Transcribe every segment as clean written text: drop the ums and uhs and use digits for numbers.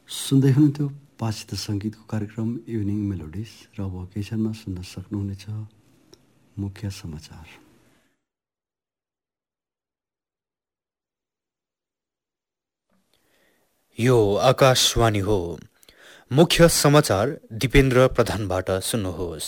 सुन्दै हुनुहुन्थ्यो पाश्चात्य सङ्गीतको कार्यक्रम इभिनिङ मेलोडिज र अब केही सुन्न सक्नुहुनेछ मुख्य समाचार। यो आकाशवाणी हो। मुख्य समाचार दिपेन्द्र प्रधानबाट सुन्नुहोस्।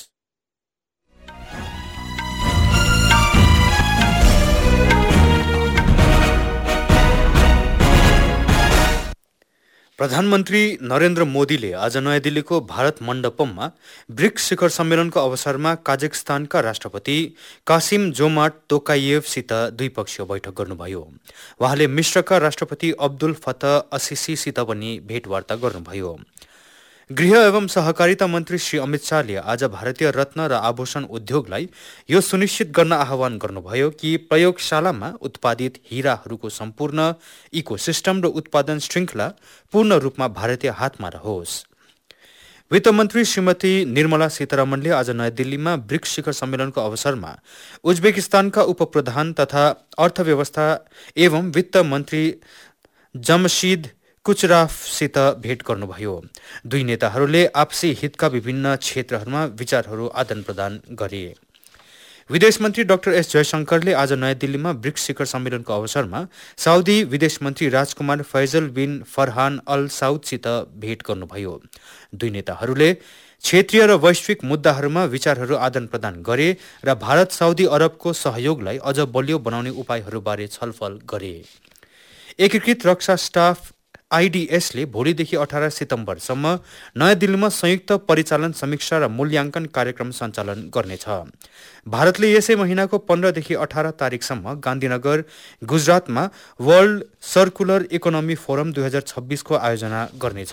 प्रधानमन्त्री नरेन्द्र मोदीले आज नयाँ दिल्लीको भारत मण्डपममा ब्रिक्स शिखर सम्मेलनको अवसरमा काजाखस्तानका राष्ट्रपति कासिम जोमार्ट तोकायेभसित द्विपक्षीय बैठक गर्नुभयो। उहाँले मिश्रका राष्ट्रपति अब्दुल फतह असिसीसित पनि भेटवार्ता गर्नुभयो। गृह एवं सहकारिता मन्त्री श्री अमित शाहले आज भारतीय रत्न र आभूषण उद्योगलाई यो सुनिश्चित गर्न आह्वान गर्नुभयो कि प्रयोगशालामा उत्पादित हीराहरूको सम्पूर्ण इकोसिस्टम र उत्पादन श्रृङ्खला पूर्ण रूपमा भारतीय हातमा रहोस्। वित्त मन्त्री श्रीमती निर्मला सीतारमणले आज नयाँ दिल्लीमा ब्रिक्स शिखर सम्मेलनको अवसरमा उज्बेकिस्तानका उपप्रधान तथा अर्थव्यवस्था एवं वित्त मन्त्री जमशिद कुचराफसित भेट गर्नुभयो। दुई नेताहरूले आपसी हितका विभिन्न क्षेत्रहरूमा विचारहरू आदान प्रदान गरे। विदेश मन्त्री डाक्टर एस जयशंकरले आज नयाँ दिल्लीमा ब्रिक्स शिखर सम्मेलनको अवसरमा साउदी विदेश मन्त्री राजकुमार फैजल बिन फरहान अल साउदसित भेट गर्नुभयो। दुई नेताहरूले क्षेत्रीय र वैश्विक मुद्दाहरूमा विचारहरू आदान प्रदान गरे र भारत साउदी अरबको सहयोगलाई अझ बलियो बनाउने उपायहरूबारे छलफल गरे। एकीकृत रक्षा स्टाफ आइडिएसले भोलिदेखि 18 सितम्बरसम्म नयाँ दिल्लीमा संयुक्त परिचालन समीक्षा र मूल्याङ्कन कार्यक्रम सञ्चालन गर्नेछ। भारतले यसै महिनाको 15 देखि 18 तारिकसम्म गान्धीनगर गुजरातमा वर्ल्ड सर्कुलर इकोनोमी फोरम 2026 को आयोजना गर्नेछ।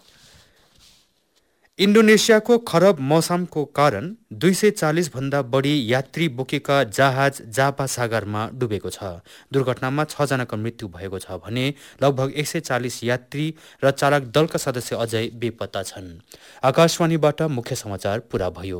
इन्डोनेसियाको खराब मौसमको कारण 240 भन्दा बढी यात्री बोकेका जहाज जाभा सागरमा डुबेको छ। दुर्घटनामा 6 जनाको मृत्यु भएको छ भने लगभग 140 यात्री र चालक दलका सदस्य अझै बेपत्ता छन्। आकाशवाणीबाट मुख्य समाचार पूरा भयो।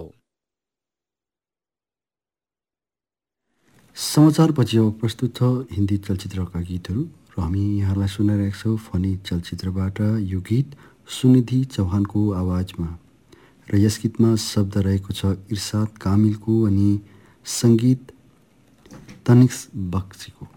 समाचारपछि अब प्रस्तुत छ हिन्दी चलचित्रका गीतहरू र हामी यहाँलाई सुनाइरहेका छौँ फनी चलचित्रबाट यो गीत सुनिधि चौहानको आवाजमा र यस गीतमा शब्द रहेको छ इर्साद कामिलको अनि सङ्गीत तनिक्स बक्सीको।